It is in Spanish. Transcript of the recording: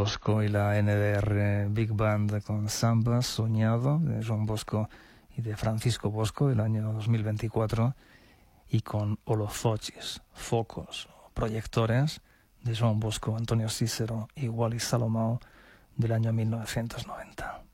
Bosco y la NDR Big Band con Samba Soñado de Joan Bosco y de Francisco Bosco del año 2024, y con Holofochis, focos, proyectores de Joan Bosco, Antonio Cícero y Wally Salomão del año 1990.